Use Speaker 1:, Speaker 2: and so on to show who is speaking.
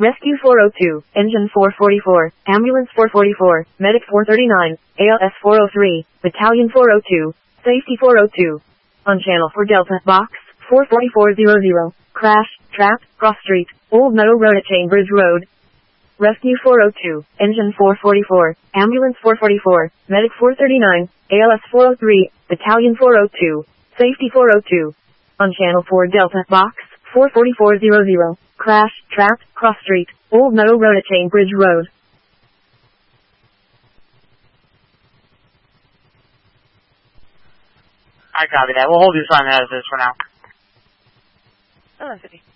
Speaker 1: Rescue 402, Engine 444, Ambulance 444, Medic 439, ALS 403, Battalion 402, Safety 402. On Channel 4 Delta, Box 44400, Crash, Trap, Cross Street, Old Meadow Road at Chainbridge Road. Rescue 402, Engine 444, Ambulance 444, Medic 439, ALS 403, Battalion 402, Safety 402. On Channel 4 Delta, Box 44400, Crash, Trap, Cross Street, Old Meadow Road at Chainbridge Road.
Speaker 2: I copy that. We'll hold your assignment as is for now.
Speaker 1: Oh, that's okay.